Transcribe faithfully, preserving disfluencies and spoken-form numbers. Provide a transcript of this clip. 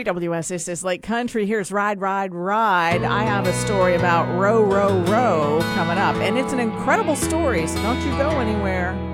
W S. This is Lake Country. Here's Ride, Ride, Ride. I have a story about Row, Row, Row coming up. And it's an incredible story, so don't you go anywhere.